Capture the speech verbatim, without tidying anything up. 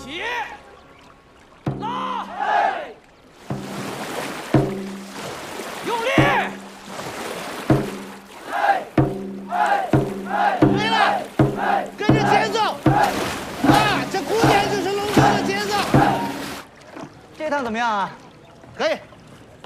起，拉，用力， 对了，跟着节奏，啊，这古典就是龙舟的节奏。 这趟怎么样啊？ 可以。